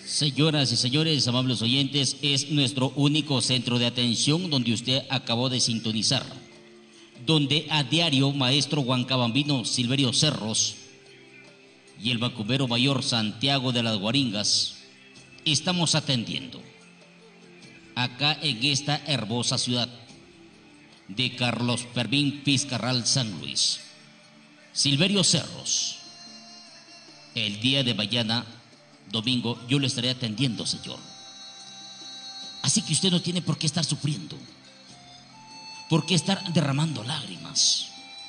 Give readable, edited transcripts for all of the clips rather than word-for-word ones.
Señoras y señores, amables oyentes, es nuestro único centro de atención donde usted acabó de sintonizar, donde a diario maestro Huancabambino Silverio Cerros y el macumbero mayor Santiago de las Guaringas estamos atendiendo acá en esta hermosa ciudad de Carlos Fermín Fiscarral San Luis. Silverio Cerros, el día de mañana domingo yo le estaré atendiendo, señor. Así que usted no tiene por qué estar sufriendo, por qué estar derramando lágrimas.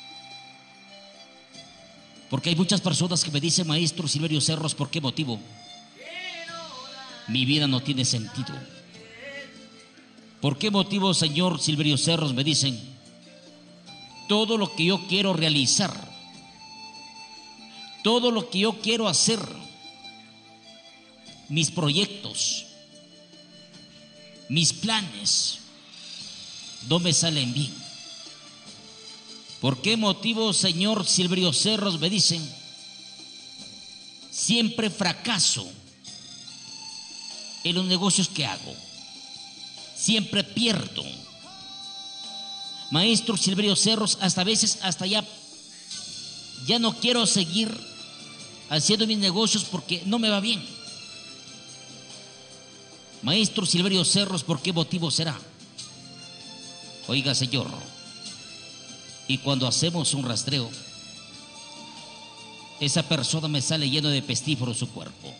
Porque hay muchas personas que me dicen: maestro Silverio Cerros, ¿por qué motivo mi vida no tiene sentido? ¿Por qué motivo, señor Silverio Cerros? Me dicen: todo lo que yo quiero realizar, todo lo que yo quiero hacer, mis proyectos, mis planes, no me salen bien. ¿Por qué motivo, señor Silverio Cerros? Me dicen: siempre fracaso en los negocios que hago, siempre pierdo. Maestro Silverio Cerros, hasta veces, hasta ya no quiero seguir haciendo mis negocios porque no me va bien. Maestro Silverio Cerros, ¿por qué motivo será? Oiga, señor, y cuando hacemos un rastreo, esa persona me sale lleno de pestífero su cuerpo,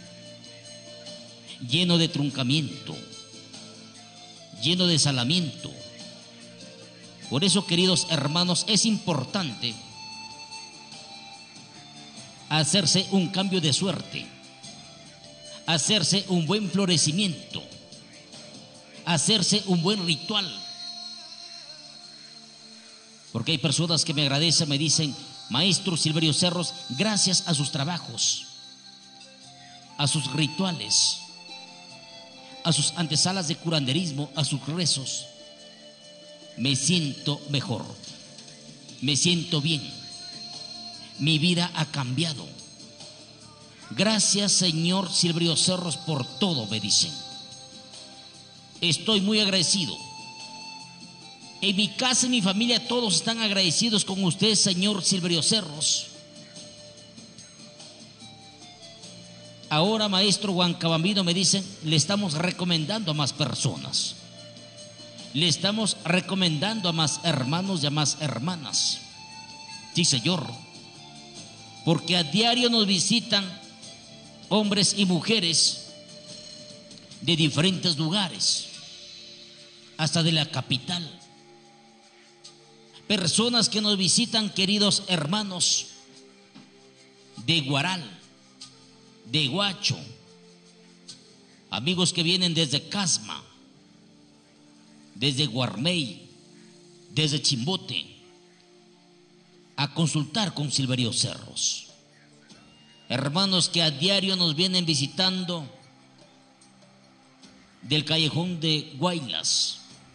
lleno de truncamiento, lleno de salamiento. Por eso, queridos hermanos, es importante hacerse un cambio de suerte, hacerse un buen florecimiento, hacerse un buen ritual. Porque hay personas que me agradecen, me dicen: maestro Silverio Cerros, gracias a sus trabajos, a sus rituales, a sus antesalas de curanderismo, a sus rezos, me siento mejor, me siento bien, mi vida ha cambiado. Gracias, señor Silverio Cerros, por todo, me dicen. Estoy muy agradecido. En mi casa, en mi familia, todos están agradecidos con usted, señor Silverio Cerros. Ahora, maestro Huancabambino, me dicen, le estamos recomendando a más personas, le estamos recomendando a más hermanos y a más hermanas. Sí, señor, porque a diario nos visitan hombres y mujeres de diferentes lugares, hasta de la capital. Personas que nos visitan, queridos hermanos, de Guaral, de Huacho, amigos que vienen desde Casma, desde Guarmey, desde Chimbote, a consultar con Silverio Cerros. Hermanos que a diario nos vienen visitando del callejón de Guaylas,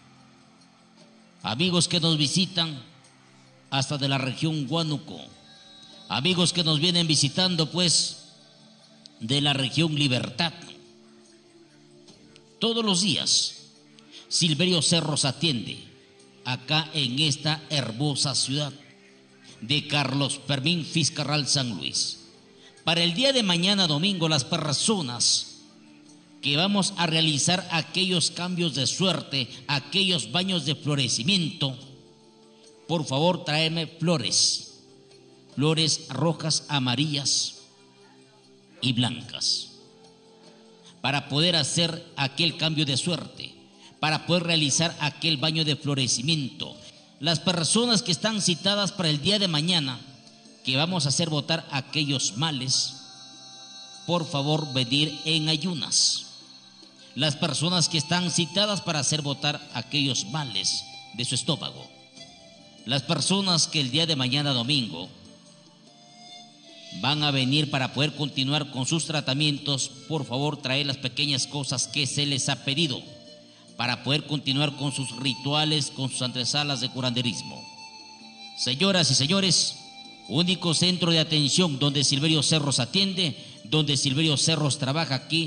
amigos que nos visitan hasta de la región Huánuco, amigos que nos vienen visitando pues de la región Libertad. Todos los días Silverio Cerros atiende acá en esta hermosa ciudad de Carlos Fermín Fiscarral San Luis. Para el día de mañana domingo, las personas que vamos a realizar aquellos cambios de suerte, aquellos baños de florecimiento, por favor tráeme flores rojas, amarillas y blancas, para poder hacer aquel cambio de suerte, para poder realizar aquel baño de florecimiento. Las personas que están citadas para el día de mañana, que vamos a hacer votar aquellos males, por favor venir en ayunas. Las personas que están citadas para hacer votar aquellos males de su estómago, las personas que el día de mañana domingo van a venir para poder continuar con sus tratamientos, por favor traer las pequeñas cosas que se les ha pedido para poder continuar con sus rituales, con sus antresalas de curanderismo. Señoras y señores, único centro de atención donde Silverio Cerros atiende, donde Silverio Cerros trabaja aquí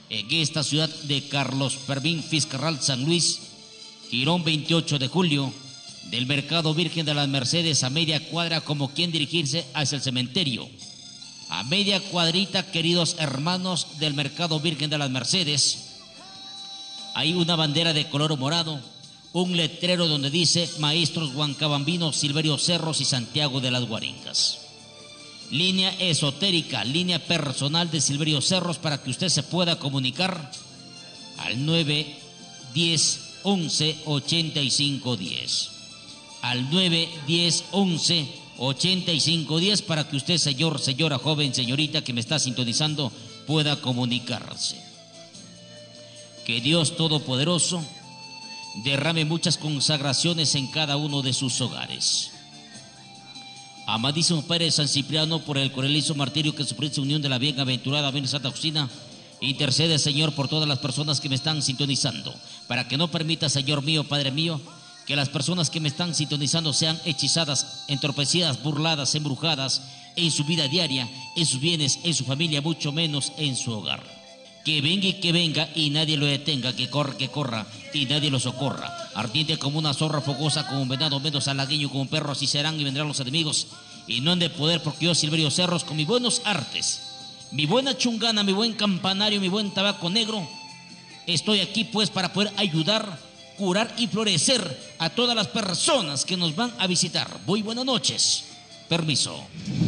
en esta ciudad de Carlos Fermín Fiscarral San Luis, Girón 28 de julio, del Mercado Virgen de las Mercedes, a media cuadra, como quien dirigirse hacia el cementerio. A media cuadrita, queridos hermanos del Mercado Virgen de las Mercedes, hay una bandera de color morado, un letrero donde dice Maestros Huancabambinos, Silverio Cerros y Santiago de las Guaringas. Línea esotérica, línea personal de Silverio Cerros, para que usted se pueda comunicar al 910 11 85 10. Al 910 11 85 10, para que usted, señor, señora, joven, señorita que me está sintonizando, pueda comunicarse. Que Dios Todopoderoso derrame muchas consagraciones en cada uno de sus hogares. Amadísimo Padre San Cipriano, por el corelizo martirio que sufriste unión de la bienaventurada Virgen Santa Faustina, intercede, Señor, por todas las personas que me están sintonizando, para que no permita, Señor mío, Padre mío, que las personas que me están sintonizando sean hechizadas, entorpecidas, burladas, embrujadas en su vida diaria, en sus bienes, en su familia, mucho menos en su hogar. Que venga y nadie lo detenga, que corra y nadie lo socorra. Ardiente como una zorra, fogosa como un venado, menos halagueño como un perro, así serán y vendrán los enemigos, y no han de poder, porque yo, Silverio Cerros, con mis buenos artes, mi buena chungana, mi buen campanario, mi buen tabaco negro, estoy aquí pues para poder ayudar, curar y florecer a todas las personas que nos van a visitar. Muy buenas noches. Permiso.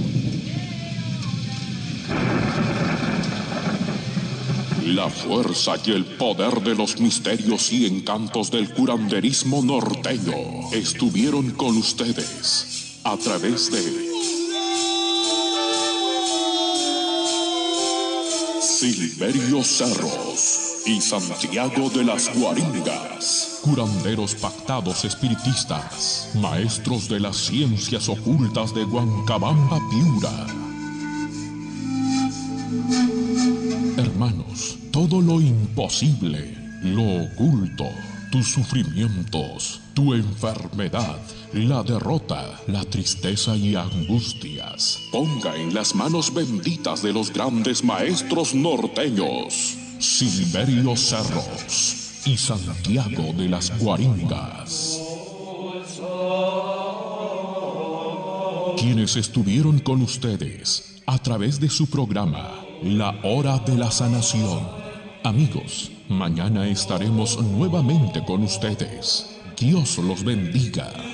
La fuerza y el poder de los misterios y encantos del curanderismo norteño estuvieron con ustedes a través de Silverio Cerros y Santiago de las Guaringas, curanderos pactados espiritistas, maestros de las ciencias ocultas de Huancabamba, Piura. Hermanos, todo lo imposible, lo oculto, tus sufrimientos, tu enfermedad, la derrota, la tristeza y angustias, ponga en las manos benditas de los grandes maestros norteños, Silverio Cerros y Santiago de las Guaringas, quienes estuvieron con ustedes a través de su programa La Hora de la Sanación. Amigos, mañana estaremos nuevamente con ustedes. Dios los bendiga.